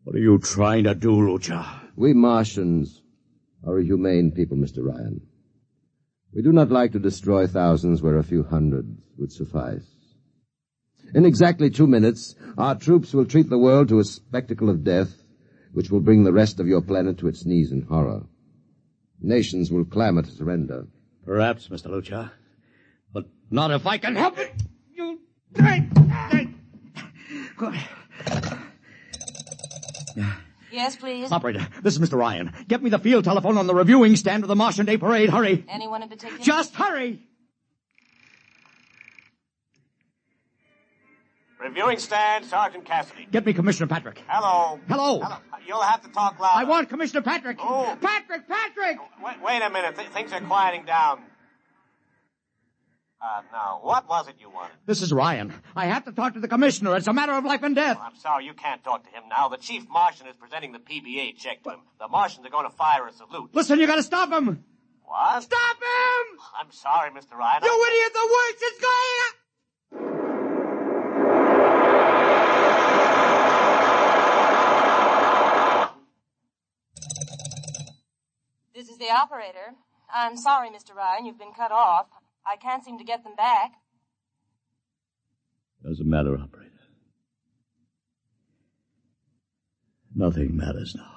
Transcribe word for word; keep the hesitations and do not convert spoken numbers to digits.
What are you trying to do, Lucha? We Martians are a humane people, Mister Ryan. We do not like to destroy thousands where a few hundreds would suffice. In exactly two minutes, our troops will treat the world to a spectacle of death, which will bring the rest of your planet to its knees in horror. Nations will clamor to surrender. Perhaps, Mister Lucha, but not if I can help it. You... Good. Yes, please? Operator, this is Mister Ryan. Get me the field telephone on the reviewing stand of the Martian Day Parade. Hurry. Anyone in particular? Just hurry. Reviewing stand, Sergeant Cassidy. Get me Commissioner Patrick. Hello. Hello. Hello. You'll have to talk louder. I want Commissioner Patrick. Oh. Patrick, Patrick! Wait, wait a minute. Th- things are quieting down. Uh, now, what was it you wanted? This is Ryan. I have to talk to the Commissioner. It's a matter of life and death. Oh, I'm sorry, you can't talk to him now. The Chief Martian is presenting the P B A check to him. The Martians are going to fire a salute. Listen, you gotta stop him. What? Stop him! I'm sorry, Mister Ryan. You I... idiot, the worst is going... This is the operator. I'm sorry, Mister Ryan, you've been cut off. I can't seem to get them back. Doesn't matter, operator. Nothing matters now.